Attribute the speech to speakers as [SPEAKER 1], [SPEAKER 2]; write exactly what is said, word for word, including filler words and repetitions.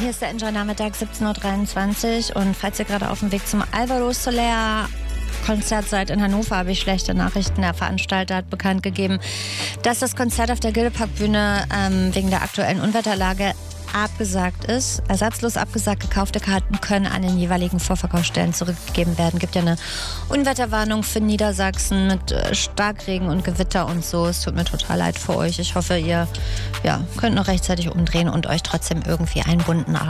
[SPEAKER 1] Hier ist der Enjoy-Nachmittag, siebzehn Uhr dreiundzwanzig. Und falls ihr gerade auf dem Weg zum Alvaro Soler Konzert seid in Hannover, habe ich schlechte Nachrichten. Der Veranstalter hat bekannt gegeben, dass das Konzert auf der Gildepark-Bühne ähm, wegen der aktuellen Unwetterlage abgesagt ist. Ersatzlos abgesagt. Gekaufte Karten können an den jeweiligen Vorverkaufsstellen zurückgegeben werden. Gibt ja eine Unwetterwarnung für Niedersachsen mit äh, Starkregen und Gewitter und so. Es tut mir total leid für euch. Ich hoffe, ihr ja, könnt noch rechtzeitig umdrehen und euch trotzdem irgendwie einbunden